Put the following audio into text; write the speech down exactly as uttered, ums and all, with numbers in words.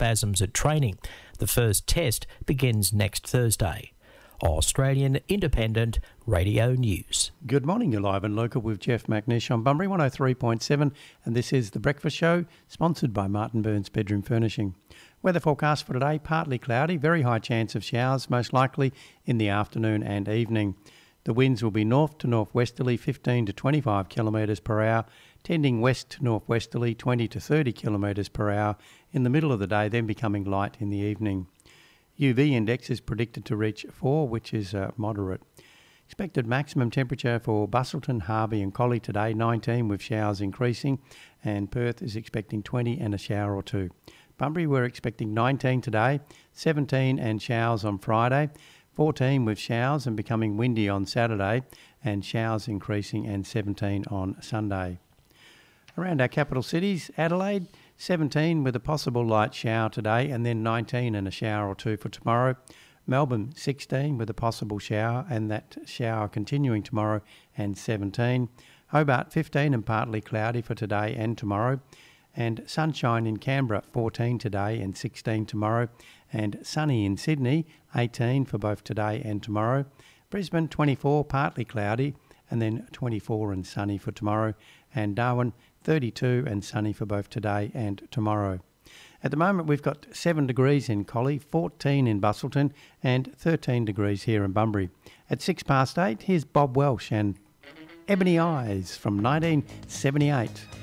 spasms at training. The first test begins next Thursday. Australian Independent Radio News. Good morning, you're live and local with Jeff McNish on Bunbury one oh three point seven, and this is The Breakfast Show, sponsored by Martin Burns Bedroom Furnishing. Weather forecast for today, partly cloudy, very high chance of showers, most likely in the afternoon and evening. The winds will be north to northwesterly, fifteen to twenty-five kilometres per hour, tending west to northwesterly, twenty to thirty kilometres per hour in the middle of the day, then becoming light in the evening. U V index is predicted to reach four, which is uh, moderate. Expected maximum temperature for Busselton, Harvey and Collie today, nineteen, with showers increasing, and Perth is expecting twenty and a shower or two. Bunbury, we're expecting nineteen today, seventeen and showers on Friday, fourteen with showers and becoming windy on Saturday, and showers increasing, and seventeen on Sunday. Around our capital cities, Adelaide, seventeen with a possible light shower today, and then nineteen and a shower or two for tomorrow. Melbourne, sixteen with a possible shower, and that shower continuing tomorrow, and seventeen. Hobart, fifteen and partly cloudy for today and tomorrow. And sunshine in Canberra, fourteen today and sixteen tomorrow. And sunny in Sydney, eighteen for both today and tomorrow. Brisbane, twenty-four, partly cloudy, and then twenty-four and sunny for tomorrow. And Darwin, thirty-two and sunny for both today and tomorrow. At the moment, we've got seven degrees in Collie, fourteen in Busselton, and thirteen degrees here in Bunbury. At six past eight, here's Bob Welsh and Ebony Eyes from nineteen seventy-eight.